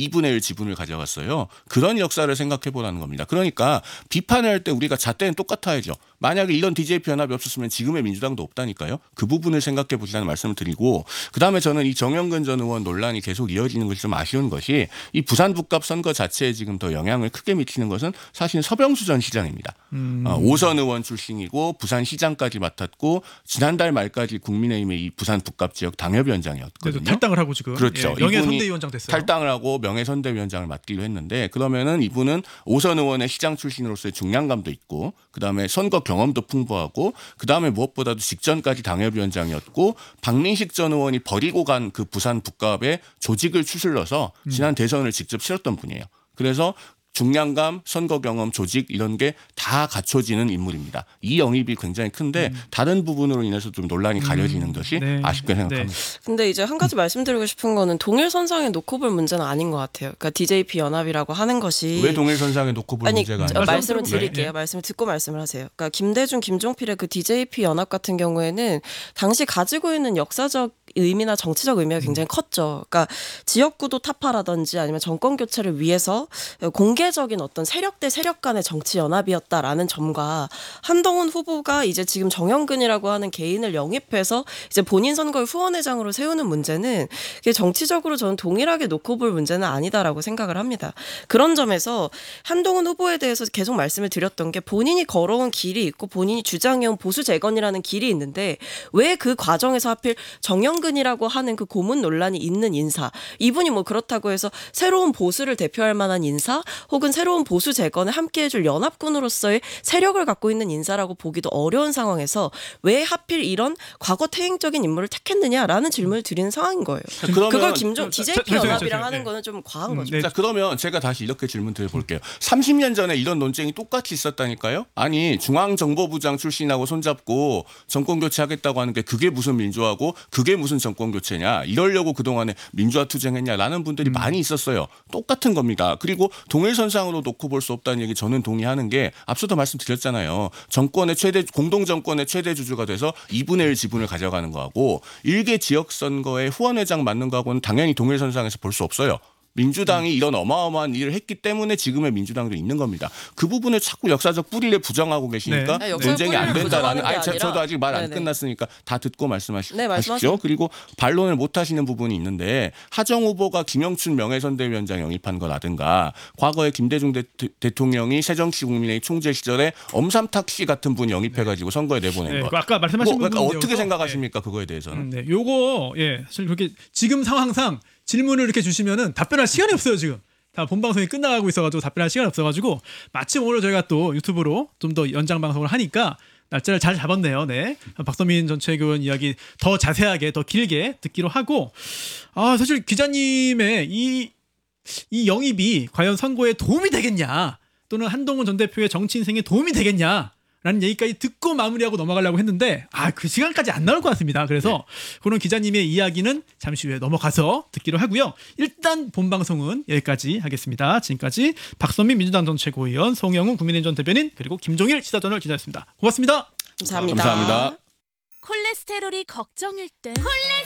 2분의 1 지분을 가져갔어요. 그런 역사를 생각해 보라는 겁니다. 그러니까 비판을 할 때 우리가 잣대는 똑같아야죠. 만약에 이런 DJP 연합이 없었으면 지금의 민주당도 없다니까요. 그 부분을 생각해 보시라는 말씀을 드리고 그다음에 저는 이 정영근 전 의원 논란이 계속 이어지는 것이 좀 아쉬운 것이 이 부산 북갑 선거 자체에 지금 더 영향을 크게 미치는 것은 사실 서병수 전 시장입니다. 5선 의원 출신이고 부산시장까지 맡았고 지난달 말까지 국민의힘의 이 부산 북갑 지역 당협위원장이었거든요. 탈당을 하고 지금 그렇죠. 명예선대위원장 됐어요. 탈당을 하고 명예선대위원장을 맡기로 했는데 그러면은 이분은 5선 의원의 시장 출신으로서의 중량감도 있고 그다음에 선거 경험도 풍부하고 그다음에 무엇보다도 직전까지 당협위원장이었고 박민식 전 의원이 버리고 간 그 부산 북갑의 조직을 추슬러서 지난 대선을 직접 치렀던 분이에요. 그래서 중량감, 선거 경험, 조직 이런 게 다 갖춰지는 인물입니다. 이 영입이 굉장히 큰데 다른 부분으로 인해서 좀 논란이 가려지는 것이 네. 아쉽게 생각합니다. 네. 근데 이제 한 가지 말씀드리고 싶은 거는 동일선상에 놓고 볼 문제는 아닌 것 같아요. 그러니까 DJP 연합이라고 하는 것이 왜 동일선상에 놓고 볼 문제가 아니에요? 말씀을 드릴게요. 말씀을 듣고 말씀을 하세요. 그러니까 김대중, 김종필의 그 DJP 연합 같은 경우에는 당시 가지고 있는 역사적 의미나 정치적 의미가 굉장히 컸죠. 그러니까 지역구도 타파라든지 아니면 정권 교체를 위해서 공개적인 어떤 세력 대 세력 간의 정치 연합이었다라는 점과 한동훈 후보가 이제 지금 정영근이라고 하는 개인을 영입해서 이제 본인 선거의 후원회장으로 세우는 문제는 이게 정치적으로 저는 동일하게 놓고 볼 문제는 아니다라고 생각을 합니다. 그런 점에서 한동훈 후보에 대해서 계속 말씀을 드렸던 게 본인이 걸어온 길이 있고 본인이 주장해온 보수 재건이라는 길이 있는데 왜 그 과정에서 하필 정영근이라고 하는 그 고문 논란이 있는 인사, 이분이 뭐 그렇다고 해서 새로운 보수를 대표할 만한 인사 혹은 새로운 보수 재건에 함께해줄 연합군으로서의 세력을 갖고 있는 인사라고 보기도 어려운 상황에서 왜 하필 이런 과거 퇴행적인 인물을 택했느냐라는 질문을 드리는 상황인 거예요. 그걸 DJP 연합이랑 하는 거는 좀 과한 거죠. 자, 그러면 제가 다시 이렇게 질문 드려볼게요. 30년 전에 이런 논쟁이 똑같이 있었다니까요? 아니 중앙정보부장 출신하고 손잡고 정권 교체하겠다고 하는 게 그게 무슨 민주화고 그게 무슨 정권 교체냐, 이러려고 그동안에 민주화 투쟁했냐라는 분들이 많이 있었어요. 똑같은 겁니다. 그리고 동일선상으로 놓고 볼 수 없다는 얘기 저는 동의하는 게 앞서도 말씀드렸잖아요. 정권의 공동 정권의 최대 주주가 돼서 2분의 1 지분을 가져가는 거하고 일개 지역 선거에 후원회장 맡는 거하고는 당연히 동일선상에서 볼 수 없어요. 민주당이 이런 어마어마한 일을 했기 때문에 지금의 민주당도 있는 겁니다. 그 부분을 자꾸 역사적 뿌리를 부정하고 계시니까 논쟁이 안 된다라는. 저도 아직 말 안 끝났으니까 다 듣고 말씀하십시오. 그리고 반론을 못 하시는 부분이 있는데 하정 후보가 김영춘 명예선대위원장 영입한 거라든가 과거에 김대중 대통령이 새정치국민회의 총재 시절에 엄삼탁 씨 같은 분 영입해가지고 선거에 내보낸 거. 아까 말씀하신 부분 어떻게 생각하십니까? 그거에 대해서는. 요거 사실 그렇게 지금 상황상 질문을 이렇게 주시면은 답변할 시간이 없어요. 지금 다 본방송이 끝나가고 있어가지고 답변할 시간이 없어가지고 마침 오늘 저희가 또 유튜브로 좀 더 연장 방송을 하니까 날짜를 잘 잡았네요. 네, 박서민 전 최고위원 이야기 더 자세하게 더 길게 듣기로 하고 사실 기자님의 이 영입이 과연 선거에 도움이 되겠냐 또는 한동훈 전 대표의 정치 인생에 도움이 되겠냐 라는 얘기까지 듣고 마무리하고 넘어가려고 했는데 그 시간까지 안 나올 것 같습니다. 그래서 그런 기자님의 이야기는 잠시 후에 넘어가서 듣기로 하고요. 일단 본방송은 여기까지 하겠습니다. 지금까지 박선민 민주당 전 최고위원, 송영훈 국민의힘 전 대변인 그리고 김종일 시사저널 기자였습니다. 고맙습니다. 감사합니다. 감사합니다. 콜레스테롤이 걱정일 땐